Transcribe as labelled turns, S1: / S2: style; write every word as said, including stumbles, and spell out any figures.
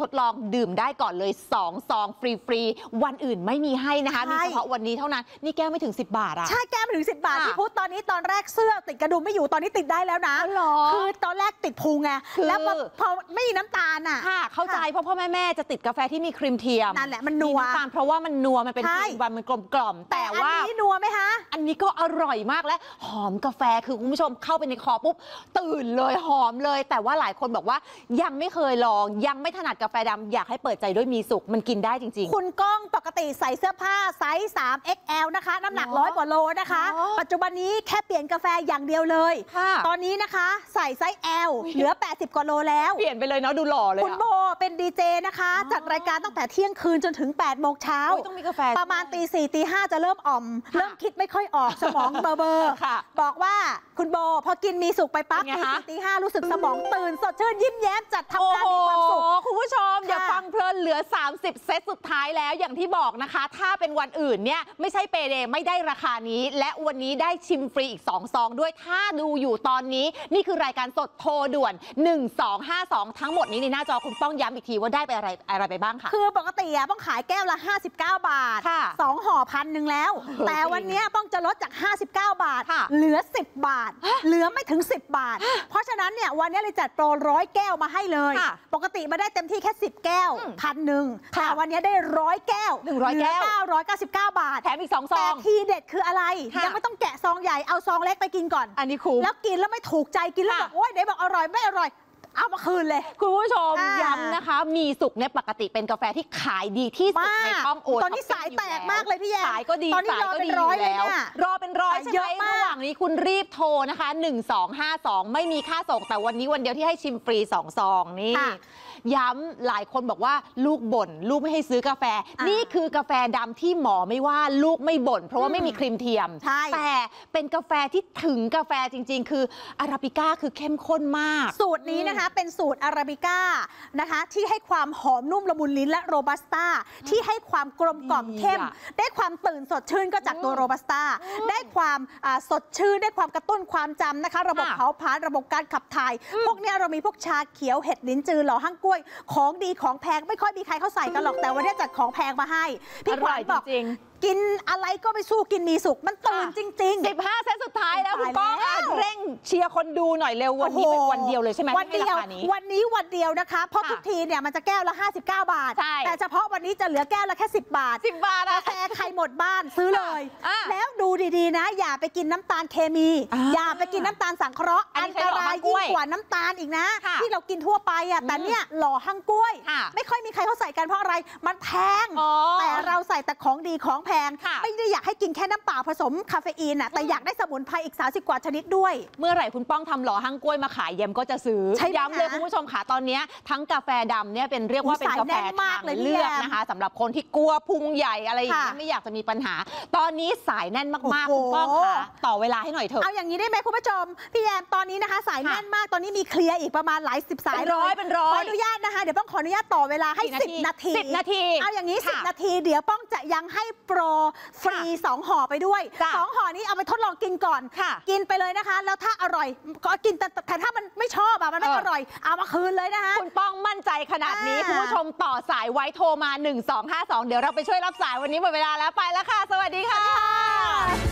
S1: ทดลองดื่มได้ก่อนเลยสองซองฟรีๆวันอื่นไม่มีให้นะคะมีเฉพาะวันนี้เท่านั้นนี่แก้วไม่ถึงสิบบาทอะ
S2: ใช่แก้วไม่ถึงสิบบาทที่พูดตอนนี้ตอนแรกเสื้อติดกระดุมไม่อยู่ตอนนี้ติดได้แล้วนะคือตอนแรกติดพุงไงแล้วพอไม่มีน้ำตาลอ่ะ
S1: เข้าใจเพราะพ่อแม่ๆจะติดกาแฟที่มีครีมเทียม
S2: นั่นแหละมันนัว
S1: น้ำตาลเพราะว่ามันนัวมันเป็นครีมวันมันกลมกล่อมแต่ว่า
S2: อันนี้นัวไหมคะ
S1: อันนี้ก็อร่อยมากและหอมกาแฟคือคุณผู้ชมเข้าไปในคอปุ๊บตื่นเลยหอมเลยแต่ว่าหลายคนบอกว่ายังไม่เคยลองยังไม่ถนัดกาแฟดำอยากให้เปิดใจด้วยมีสุขมันกินได้จริงๆ
S2: คุณก้องปกติใส่เสื้อผ้าไซส์ สาม เอ็กซ์ แอล นะคะน้ำหนักร้อยกว่าโลนะคะปัจจุบันนี้แค่เปลี่ยนกาแฟอย่างเดียวเลยตอนนี้นะคะใส่ไซส์ แอล เหลือแปดสิบกว่าโลแล้ว
S1: เปลี่ยนไปเลยเนาะดูหล่อเลย
S2: คุณโบเป็นดีเจนะคะจัดรายการตั้งแต่เที่ยงคืนจนถึงแปดโมงเช้า
S1: ต้องมีกาแฟ
S2: ประมาณตีสี่ตีห้าจะเริ่มอ่อมเริ่มคิดไม่ค่อยออกสมองเบอร์เบอร์บอกว่าคุณโบพอกินมีสุกไปปั๊บตีสี่ตีห้ารู้สึกสมองตื่นสดชื่นยิ้มแย้มจัดทำงานมีความสุข
S1: คุณผู้ชมอย่าฟังเพลินเหลือสามสิบเซตสุดท้ายแล้วอย่างที่บอกนะคะถ้าเป็นวันอื่นเนี่ยไม่ใช่เปเดไม่ได้ราคานี้และวันนี้ได้ชิมฟรีอีกสองซองด้วยถ้าดูอยู่ตอนนี้นี่คือรายการสดโทรด่วนหนึ่งสองห้าสองทั้งหมดนี้ในหน้าจอคุณป้องย้ำอีกทีว่าได้ไปอะไรอะไรไปบ้างค่ะ
S2: คือปกติอะต้องขายแก้วละห้าสิบเก้าบาทสองห่อพันหนึ่งแล้วแต่วันนี้ต้องจะลดจากห้าสิบเก้าบาทเหลือสิบบาทเหลือไม่ถึงสิบบาทเพราะฉะนั้นเนี่ยวันนี้เลยจัดโปรร้อยแก้วมาให้เลยปกติมาได้เต็มที่แค่สิบแก้วพันหนึ่งแต่วันนี้ได้ร้อยแก้ว
S1: หนึ่งร้อยแก้ว
S2: เก้าร้อยเก้าสิบเก้าบาท
S1: แถมอีกสองซอง
S2: แต่ทีเด็ดคืออะไรยังไม่ต้องแกะซองใหญ่เอาซองเล็กไปกินก่อน
S1: อันนี้คุ้ม
S2: แล้วกินแล้วไม่ถูกใจกินแล้วบอกโอ๊ยไหนบอกอร่อยไม่อร่อยเอามาคืนเลย
S1: คุณผู้ชมย้ำนะคะมีสุกเนี่ยปกติเป็นกาแฟที่ขายดีที่สุดในช่องโอ
S2: ตอนนี้สายแตกมากเลยพี่แย้
S1: สายก็ดีสายก็ดีอยู่แล้วรอเป็นร้อยใช่ไหมระหว่างนี้คุณรีบโทรนะคะหนึ่งสองห้าสองไม่มีค่าส่งแต่วันนี้วันเดียวที่ให้ชิมฟรีสองซองนี่ย้ำหลายคนบอกว่าลูกบ่นลูกไม่ให้ซื้อกาแฟนี่คือกาแฟดำที่หมอไม่ว่าลูกไม่บ่นเพราะว่าไม่มีครีมเทียมแต่เป็นกาแฟที่ถึงกาแฟจริงๆคืออาราบิก้าคือเข้มข้นมาก
S2: สูตรนี้นะคะเป็นสูตรอาราบิก้านะคะที่ให้ความหอมนุ่มละมุนลิ้นและโรบัสต้าที่ให้ความกลมกล่อมเข้มได้ความตื่นสดชื่นก็จากตัวโรบัสต้าได้ความสดชื่นได้ความกระตุ้นความจำนะคะระบบเผาผลาญระบบการขับถ่ายพวกนี้เรามีพวกชาเขียวเห็ดลิ้นจือหล่อหั่งกล้วยของดีของแพงไม่ค่อยมีใครเขาใส่กันหรอกแต่วันนี้จัดของแพงมาให้พี่ขวัญบอกกินอะไรก็ไปสู้กินมีสุกมันตื่นจริง
S1: ๆสิบห้าเซตสุดท้ายแล้วคุณป้องเร่งเชียร์คนดูหน่อยเร็ววันนี้เป็นวันเดียวเลยใช่ไหม
S2: วันเดียววันนี้วันเดียวนะคะเพราะทุกทีเนี่ยมันจะแก้วละห้าสิบเก้าบาทแต่เฉพาะวันนี้จะเหลือแก้วละแค่สิบบาท
S1: สิบบาท
S2: กาแฟใครหมดบ้านซื้อเลยแล้วดูดีๆนะอย่าไปกินน้ำตาลเคมีอย่าไปกินน้ำตาลสังเคราะห์อันตรายยิ่งกว่าน้ำตาลอีกนะที่เรากินทั่วไปอ่ะแต่เนี่ยหล่อหั่งกล้วยไม่ค่อยมีใครเขาใส่กันเพราะอะไรมันแพงแต่เราใส่แต่ของดีของแพงไม่ได้อยากให้กินแค่น้ำเปล่าผสมคาเฟอีนอ่ะแต่อยากได้สมุนไพรอีกสามสิบกว่าชนิดด้วย
S1: เมื่อไหร่คุณป้องทำหล่อหั่งกล้วยมาขายเยมก็จะซื้อย้ำเลยคุณผู้ชมค่ะตอนนี้ทั้งกาแฟดำเนี่ยเป็นเรียกว่าเป็นกาแฟทางเลือกนะคะสำหรับคนที่กลัวพุงใหญ่อะไรอย่างนี้ไม่อยากจะมีปัญหาตอนนี้สายแน่นมากๆคุณป้องค่ะต่อเวลาให้หน่อยเถอะ
S2: เอาอย่างนี้ได้ไหมคุณผู้ชมพี่แยมตอนนี้นะคะสายแน่นมากตอนนี้มีเคลียร์อีกประมาณหลายสิบสาย
S1: ร้อยเป็นร้อย
S2: ขออนุญาตนะคะเดี๋ยวป้องขออนุญาตต่อเวลาให้สิบนาที
S1: สิบนาที
S2: เอาอย่างนี้สิบนาทีเดี๋ยวป้องจะยังให้โปรฟรีสองห่อไปด้วยสองห่อนี้เอาไปทดลองกินก่อนกินไปเลยนะคะแล้วถ้าอร่อยก็กินแต่แต่ถ้ามันไม่ชอบอะมันไม่อร่อยเอามาคืนเลยนะคะ
S1: คุณป้องมั่นใจขนาดนี้คุณผู้ชมต่อสายไว้โทรมาหนึ่งสองห้าสองเดี๋ยวเราไปช่วยรับสายวันนี้หมดเวลาแล้วไปแล้วค่ะสวัสดีค่ะ